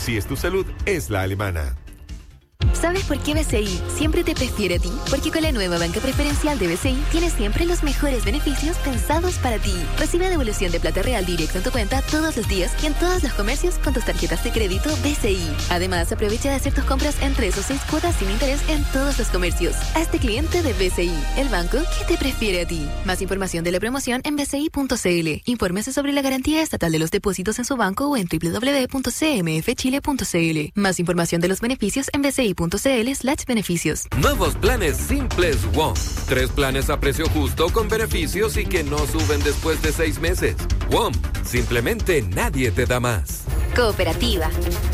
Si es tu salud, es la alemana. ¿Sabes por qué BCI siempre te prefiere a ti? Porque con la nueva banca preferencial de BCI tienes siempre los mejores beneficios pensados para ti. Recibe devolución de plata real directo en tu cuenta todos los días y en todos los comercios con tus tarjetas de crédito BCI. Además, aprovecha de hacer tus compras en 3 o 6 cuotas sin interés en todos los comercios. Hazte cliente de BCI, el banco que te prefiere a ti. Más información de la promoción en bci.cl. Infórmese sobre la garantía estatal de los depósitos en su banco o en www.cmfchile.cl. Más información de los beneficios en bci.cl/beneficios. Nuevos planes simples WOM. 3 planes a precio justo con beneficios y que no suben después de 6 meses. WOM. Simplemente nadie te da más. Cooperativa.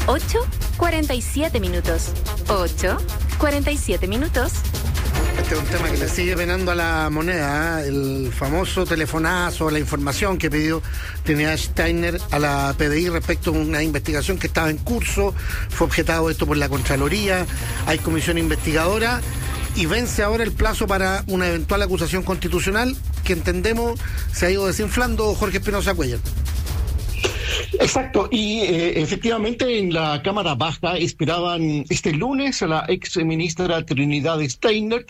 8:47 minutos. 8:47 minutos. Este es un tema que le sigue penando a la moneda, ¿eh? El famoso telefonazo, la información que pidió Trinidad Steiner a la PDI respecto a una investigación que estaba en curso. Fue objetado esto por la Contraloría, hay comisión investigadora y vence ahora el plazo para una eventual acusación constitucional que entendemos se ha ido desinflando. Jorge Espinosa Cuellar. Exacto, y efectivamente en la Cámara Baja esperaban este lunes a la ex ministra Trinidad Steiner.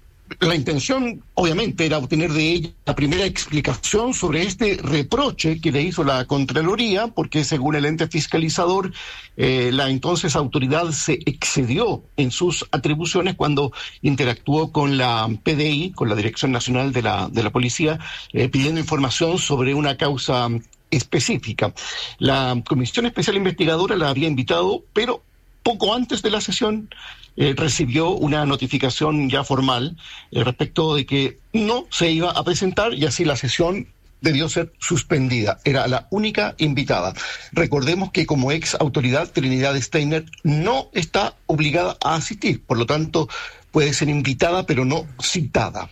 La intención, obviamente, era obtener de ella la primera explicación sobre este reproche que le hizo la Contraloría, porque según el ente fiscalizador, la entonces autoridad se excedió en sus atribuciones cuando interactuó con la PDI, con la Dirección Nacional de la Policía, pidiendo información sobre una causa específica. La Comisión Especial Investigadora la había invitado, pero poco antes de la sesión recibió una notificación ya formal respecto de que no se iba a presentar y así la sesión debió ser suspendida. Era la única invitada. Recordemos que como ex autoridad, Trinidad Steiner no está obligada a asistir, por lo tanto puede ser invitada pero no citada.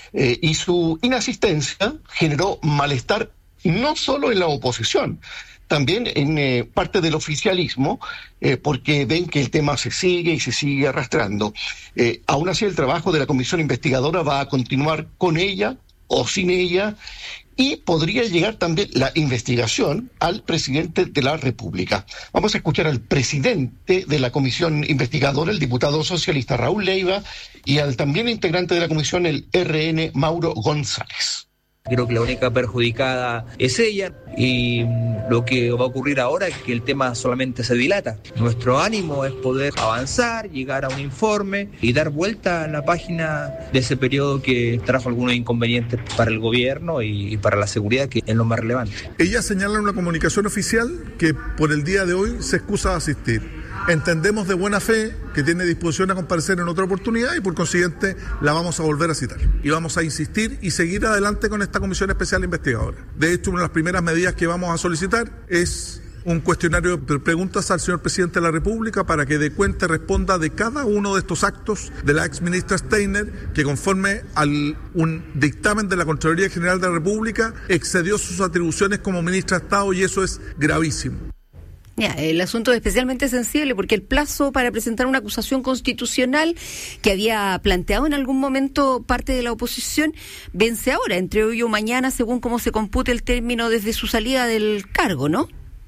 Y su inasistencia generó malestar no solo en la oposición, también en parte del oficialismo, porque ven que el tema se sigue y se sigue arrastrando. Aún así, el trabajo de la comisión investigadora va a continuar con ella o sin ella, y podría llegar también la investigación al presidente de la República. Vamos a escuchar al presidente de la comisión investigadora, el diputado socialista Raúl Leiva, y al también integrante de la comisión, el RN, Mauro González. Creo que la única perjudicada es ella y lo que va a ocurrir ahora es que el tema solamente se dilata. Nuestro ánimo es poder avanzar, llegar a un informe y dar vuelta a la página de ese periodo que trajo algunos inconvenientes para el gobierno y para la seguridad, que es lo más relevante. Ella señala en una comunicación oficial que por el día de hoy se excusa de asistir. Entendemos de buena fe que tiene disposición a comparecer en otra oportunidad y por consiguiente la vamos a volver a citar. Y vamos a insistir y seguir adelante con esta comisión especial investigadora. De hecho, una de las primeras medidas que vamos a solicitar es un cuestionario de preguntas al señor presidente de la República para que dé cuenta y responda de cada uno de estos actos de la ex ministra Steiner, que conforme a un dictamen de la Contraloría General de la República excedió sus atribuciones como ministra de Estado, y eso es gravísimo. Ya, el asunto es especialmente sensible porque el plazo para presentar una acusación constitucional que había planteado en algún momento parte de la oposición vence ahora, entre hoy o mañana, según cómo se compute el término desde su salida del cargo, ¿no?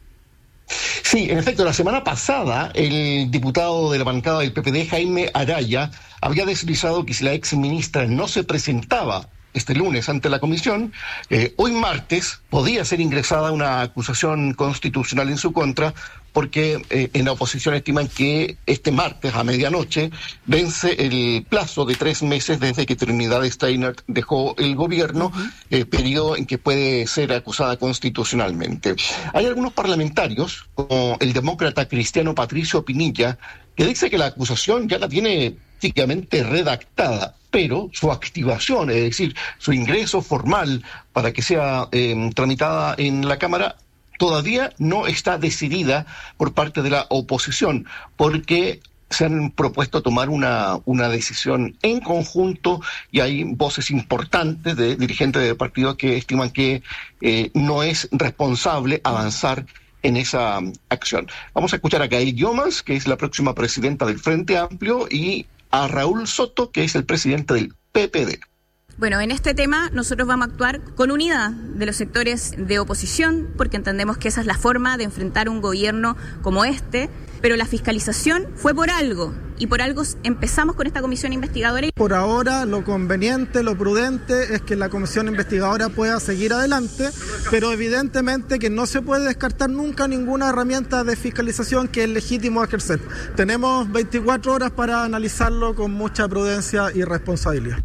Sí, en efecto, la semana pasada el diputado de la bancada del PPD, Jaime Araya, había deslizado que si la ex ministra no se presentaba este lunes ante la comisión, hoy martes podía ser ingresada una acusación constitucional en su contra, porque en la oposición estiman que este martes a medianoche vence el plazo de 3 meses desde que Trinidad Steiner dejó el gobierno, periodo en que puede ser acusada constitucionalmente. Hay algunos parlamentarios, como el demócrata cristiano Patricio Pinilla, que dice que la acusación ya la tiene prácticamente redactada, pero su activación, es decir, su ingreso formal para que sea tramitada en la Cámara, todavía no está decidida por parte de la oposición, porque se han propuesto tomar una decisión en conjunto y hay voces importantes de dirigentes del partido que estiman que no es responsable avanzar en esa acción. Vamos a escuchar a Gael Yomas, que es la próxima presidenta del Frente Amplio, y a Raúl Soto, que es el presidente del PPD. Bueno, en este tema nosotros vamos a actuar con unidad de los sectores de oposición, porque entendemos que esa es la forma de enfrentar un gobierno como este. pero la fiscalización fue por algo, y por algo empezamos con esta comisión investigadora. Por ahora lo conveniente, lo prudente es que la comisión investigadora pueda seguir adelante, pero evidentemente que no se puede descartar nunca ninguna herramienta de fiscalización que es legítimo ejercer. Tenemos 24 horas para analizarlo con mucha prudencia y responsabilidad.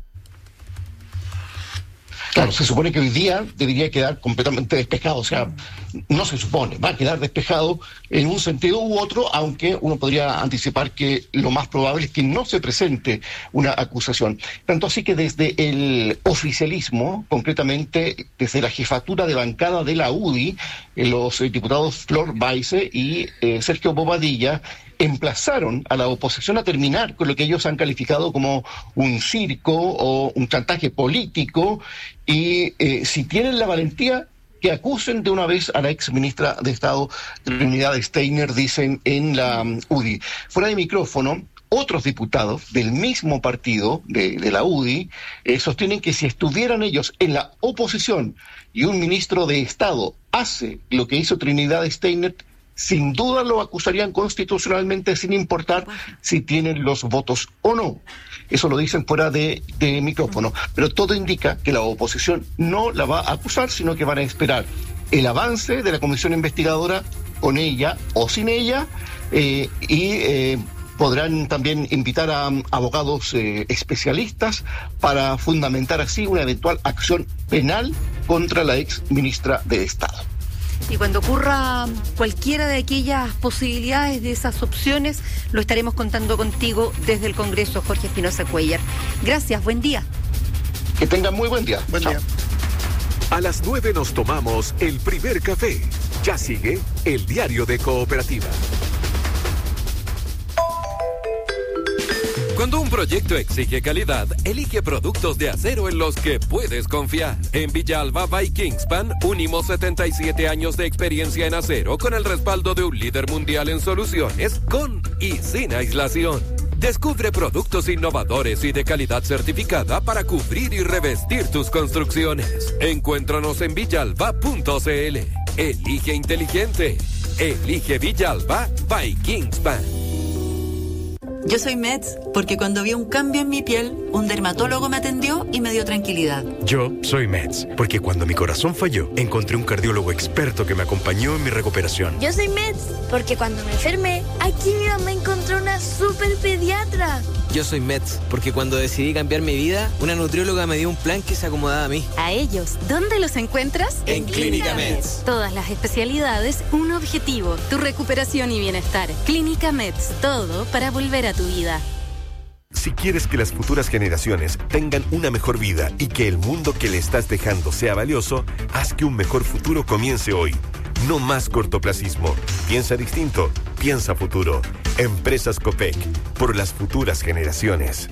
Claro, se supone que hoy día debería quedar completamente despejado, o sea, no se supone, va a quedar despejado en un sentido u otro, aunque uno podría anticipar que lo más probable es que no se presente una acusación. Tanto así que desde el oficialismo, concretamente desde la jefatura de bancada de la UDI, los diputados Flor Baise y Sergio Bobadilla, emplazaron a la oposición a terminar con lo que ellos han calificado como un circo o un chantaje político y si tienen la valentía que acusen de una vez a la ex ministra de Estado Trinidad Steiner, dicen en la UDI. Fuera de micrófono, otros diputados del mismo partido, de la UDI, sostienen que si estuvieran ellos en la oposición y un ministro de Estado hace lo que hizo Trinidad Steiner, sin duda lo acusarían constitucionalmente sin importar si tienen los votos o no. Eso lo dicen fuera de micrófono. Pero todo indica que la oposición no la va a acusar, sino que van a esperar el avance de la comisión investigadora con ella o sin ella y podrán también invitar a abogados especialistas para fundamentar así una eventual acción penal contra la ex ministra de Estado. Y cuando ocurra cualquiera de aquellas posibilidades, de esas opciones, lo estaremos contando contigo desde el Congreso, Jorge Espinosa Cuellar. Gracias, buen día. Que tengan muy buen día. Buen día. A las 9 nos tomamos el primer café. Ya sigue el Diario de Cooperativa. Cuando un proyecto exige calidad, elige productos de acero en los que puedes confiar. En Villalba by Kingspan, unimos 77 años de experiencia en acero con el respaldo de un líder mundial en soluciones, con y sin aislación. Descubre productos innovadores y de calidad certificada para cubrir y revestir tus construcciones. Encuéntranos en villalba.cl. Elige inteligente. Elige Villalba by Kingspan. Yo soy Meds porque cuando vi un cambio en mi piel, un dermatólogo me atendió y me dio tranquilidad. Yo soy Meds porque cuando mi corazón falló, encontré un cardiólogo experto que me acompañó en mi recuperación. Yo soy Meds porque cuando me enfermé, aquí mi mamá encontró una super pediatra. Yo soy Meds porque cuando decidí cambiar mi vida, una nutrióloga me dio un plan que se acomodaba a mí. A ellos, ¿dónde los encuentras? En Clínica Meds. Todas las especialidades, un objetivo, tu recuperación y bienestar. Clínica Meds, todo para volver a tu vida. Si quieres que las futuras generaciones tengan una mejor vida y que el mundo que le estás dejando sea valioso, haz que un mejor futuro comience hoy. No más cortoplacismo. Piensa distinto. Piensa futuro. Empresas Copec. Por las futuras generaciones.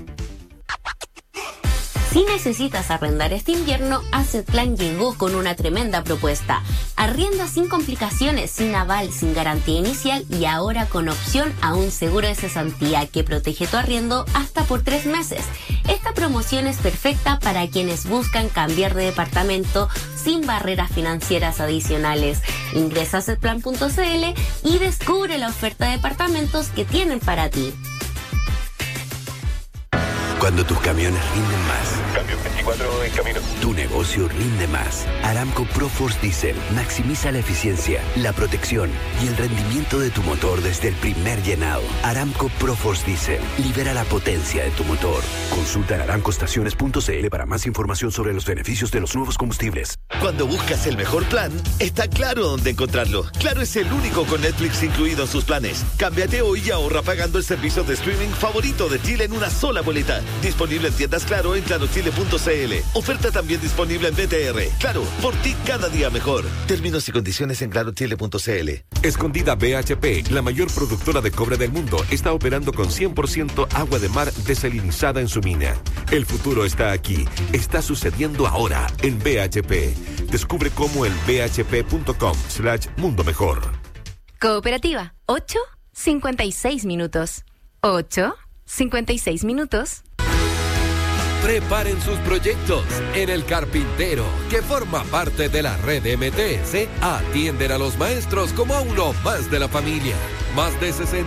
Si necesitas arrendar este invierno, Asset Plan llegó con una tremenda propuesta. Arrienda sin complicaciones, sin aval, sin garantía inicial y ahora con opción a un seguro de cesantía que protege tu arriendo hasta por 3 meses. Esta promoción es perfecta para quienes buscan cambiar de departamento sin barreras financieras adicionales. Ingresa a assetplan.cl y descubre la oferta de departamentos que tienen para ti. Cuando tus camiones rinden más. Cambio 24 en camino. Tu negocio rinde más. Aramco ProForce Diesel maximiza la eficiencia, la protección y el rendimiento de tu motor desde el primer llenado. Aramco ProForce Diesel libera la potencia de tu motor. Consulta en aramcoestaciones.cl para más información sobre los beneficios de los nuevos combustibles. Cuando buscas el mejor plan, está Claro dónde encontrarlo. Claro es el único con Netflix incluido en sus planes. Cámbiate hoy y ahorra pagando el servicio de streaming favorito de Chile en una sola boleta. Disponible en tiendas Claro en clarochile.cl. Oferta también disponible en BTR. Claro, por ti cada día mejor. Términos y condiciones en clarochile.cl. Escondida BHP, la mayor productora de cobre del mundo, está operando con 100% agua de mar desalinizada en su mina. El futuro está aquí. Está sucediendo ahora en BHP. Descubre cómo en bhp.com/mundo mejor. Cooperativa, 8:56 minutos. 8:56 minutos. Preparen sus proyectos. En El Carpintero, que forma parte de la red MTS, atienden a los maestros como a uno más de la familia. Más de 60